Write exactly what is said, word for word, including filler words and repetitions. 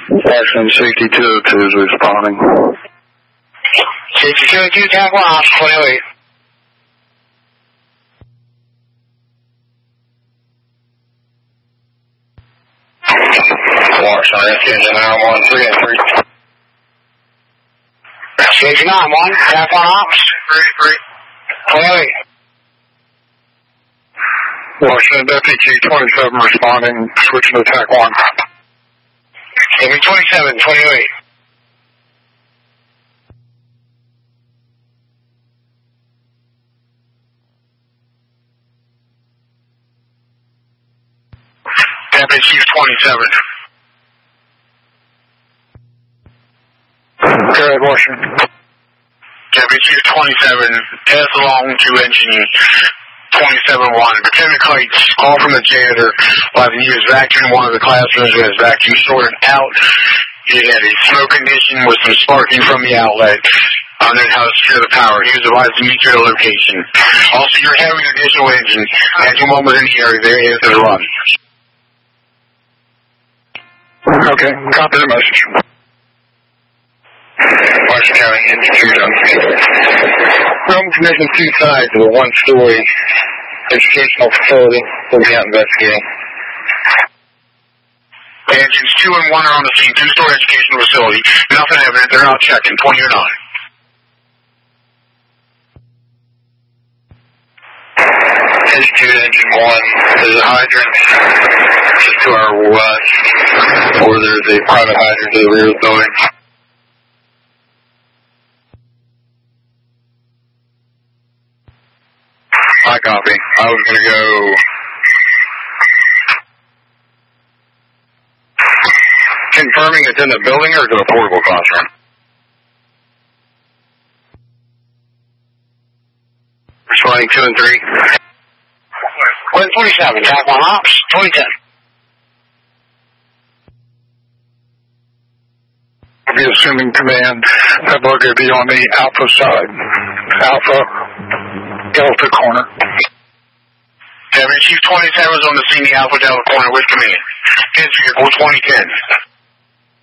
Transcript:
Washington sixty-two oh two is responding. sixty-two oh two, Tac one, Ops twenty oh eight. Washington engine nine one three and three. Engine nine one, Tac one, Ops twenty oh eight. Washington F P G twenty-seven responding, switching to Tac one. F P G twenty-seven, twenty oh eight. F P G twenty-seven. Go ahead, Washington. F P G twenty-seven, pass along to engine twenty-seven one. Pretend the kites call from the janitor while he was vacuuming one of the classrooms with his vacuum sorted out. It had a smoke condition with some sparking from the outlet. On then how to secure the power. He was advised to meet your location. Also, you're having an additional engine. Engine one was in the area there after the run. Okay, copy the message. Washington County, engine two done. Room conditions two sides of a one-story educational facility. We'll be out investigating. Engines two and one are on the scene. Two-story educational facility. Nothing evident. They're out checking. twenty oh nine. Institute engine one. There's a hydrant just to our west, or there's a private hydrant to the rear of the building. I copy. I was going to go confirming it's in the building or is it a portable classroom? Responding two and three. one twenty-seven, Tac one Ops, twenty ten. I'll be assuming command that we're going to be on the Alpha side. Alpha, Delta corner. F P G twenty-seven is on the scene, the Alpha Delta corner with command. His vehicle twenty ten.